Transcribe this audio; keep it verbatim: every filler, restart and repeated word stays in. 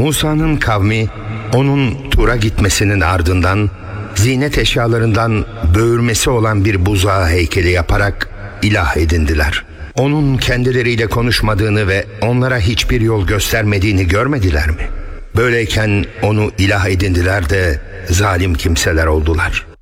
Musa'nın kavmi onun Tur'a gitmesinin ardından ziynet eşyalarından böğürmesi olan bir buzağı heykeli yaparak ilah edindiler. Onun kendileriyle konuşmadığını ve onlara hiçbir yol göstermediğini görmediler mi? Böyleyken onu ilah edindiler de zalim kimseler oldular.